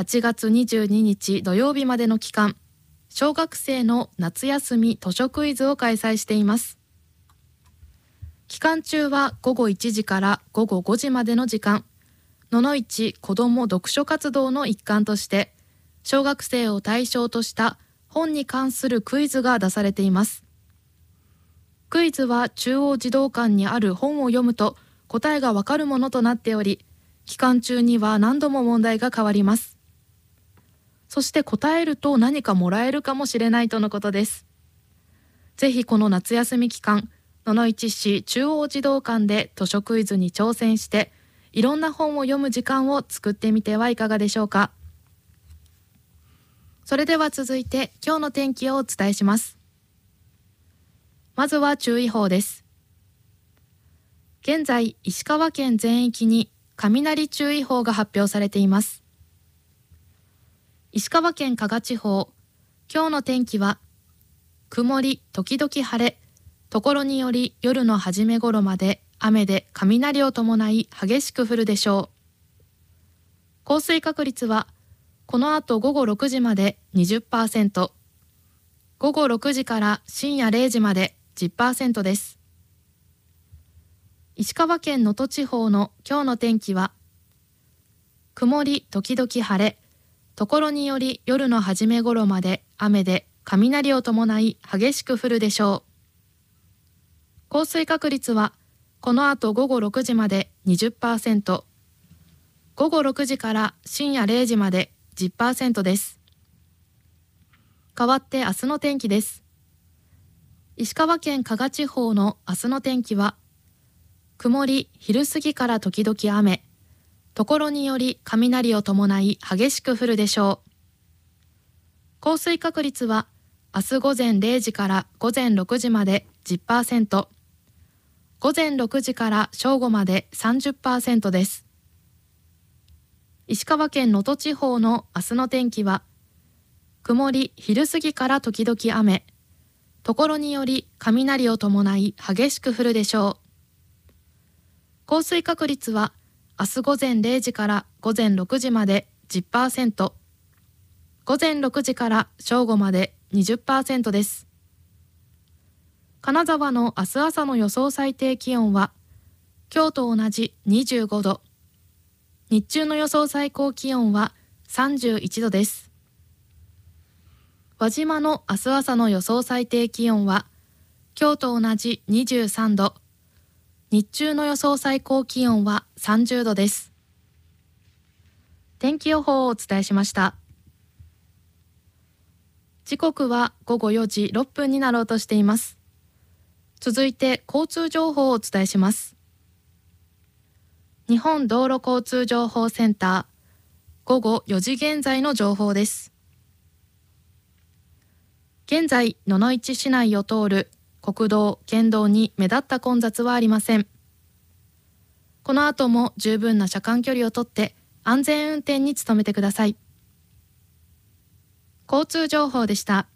8月22日土曜日までの期間、小学生の夏休み図書クイズを開催しています。期間中は午後1時から午後5時までの時間、ののいち子ども読書活動の一環として、小学生を対象とした本に関するクイズが出されています。クイズは中央児童館にある本を読むと答えがわかるものとなっており、期間中には何度も問題が変わります。そして答えると何かもらえるかもしれないとのことです。ぜひこの夏休み期間、野々市市中央児童館で図書クイズに挑戦して、いろんな本を読む時間を作ってみてはいかがでしょうか。それでは続いて今日の天気をお伝えします。まずは注意報です。現在、石川県全域に雷注意報が発表されています。石川県加賀地方、今日の天気は曇り時々晴れ、ところにより夜の初め頃まで雨で雷を伴い激しく降るでしょう。降水確率はこの後午後6時まで 20%、午後6時から深夜0時まで 10% です。石川県能登地方の今日の天気は曇り時々晴れ、ところにより夜の初め頃まで雨で雷を伴い激しく降るでしょう。降水確率はこの後午後6時まで 20%、午後6時から深夜0時まで 10% です。代わって明日の天気です。石川県加賀地方の明日の天気は曇り昼過ぎから時々雨、ところにより雷を伴い激しく降るでしょう。降水確率は明日午前0時から午前6時まで 10%、午前6時から正午まで 30% です。石川県能登地方の明日の天気は曇り昼過ぎから時々雨、ところにより雷を伴い激しく降るでしょう。降水確率は明日午前0時から午前6時まで 10%、午前6時から正午まで 20% です。金沢の明日朝の予想最低気温は今日と同じ25度、日中の予想最高気温は31度です。輪島の明日朝の予想最低気温は今日と同じ23度、日中の予想最高気温は30度です。天気予報をお伝えしました。時刻は午後4時6分になろうとしています。続いて交通情報をお伝えします。日本道路交通情報センター、午後4時現在の情報です。現在、野々市市内を通る国道、県道に目立った混雑はありません。この後も十分な車間距離をとって安全運転に努めてください。交通情報でした。